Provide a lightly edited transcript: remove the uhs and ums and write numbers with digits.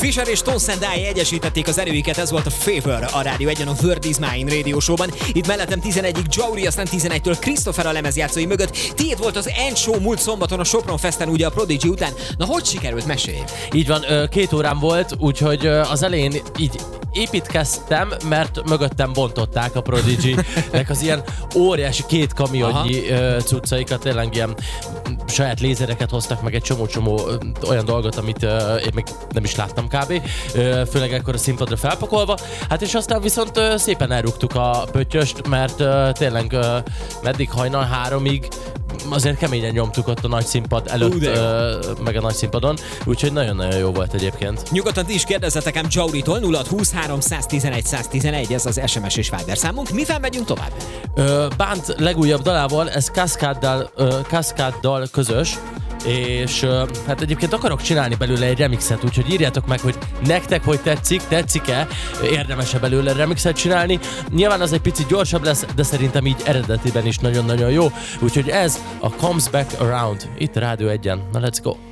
Fisher és Tonsendai egyesítették az erőiket, ez volt a Favor a Rádió Egyen a Word is Mine Radio Show-ban. Itt mellettem 11-ig Jauri, aztán 11-től Christopher a lemezjátszói mögött. Tiéd volt az End Show múlt szombaton a Sopron Festen, ugye a Prodigy után. Na, hogy sikerült, mesélj? Így van, 2 órám volt, úgyhogy az elején így építkeztem, mert mögöttem bontották a Prodigy-nek az ilyen óriási 2 kamionnyi cuccaikat, tényleg ilyen saját lézereket hoztak, meg egy csomó olyan dolgot, amit én még nem is láttam kb. Főleg ekkor a színpadra felpakolva. Hát és aztán viszont szépen elrúgtuk a pöttyöst, mert tényleg meddig hajnal 3-ig azért keményen nyomtuk ott a nagy színpad előtt, meg a nagy színpadon, úgyhogy nagyon-nagyon jó volt egyébként. Nyugodtan ti is kérdezzetek ám Jauritól, 0623 111 111, ez az SMS és Viber számunk. Mivel megyünk tovább? Bánt legújabb dalával, ez Cascade-dal közös, és hát egyébként akarok csinálni belőle egy remixet, úgyhogy írjátok meg, hogy nektek hogy tetszik-e, érdemes-e belőle remixet csinálni. Nyilván az egy picit gyorsabb lesz, de szerintem így eredetiben is nagyon-nagyon jó, úgyhogy ez a Comes Back Around, itt a Rádió Egyen. Na, let's go!